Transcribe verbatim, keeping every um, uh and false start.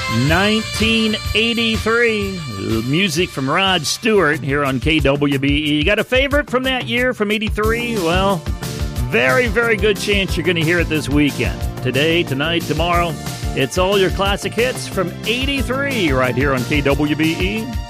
nineteen eighty-three. Music from Rod Stewart here on K W B E. You got a favorite from that year, from eighty-three? Well, very, very good chance you're going to hear it this weekend. Today, tonight, tomorrow. It's all your classic hits from eighty-three right here on K W B E.